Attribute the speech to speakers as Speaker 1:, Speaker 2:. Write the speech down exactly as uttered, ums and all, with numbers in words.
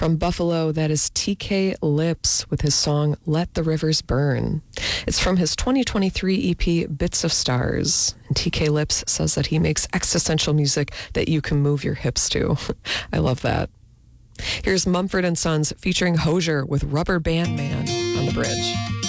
Speaker 1: From Buffalo, that is T K Lips with his song Let the Rivers Burn. It's from his twenty twenty-three E P Bits of Stars. And T K Lips says that he makes existential music that you can move your hips to. I love that. Here's Mumford and Sons featuring Hozier with Rubber Band Man on the bridge.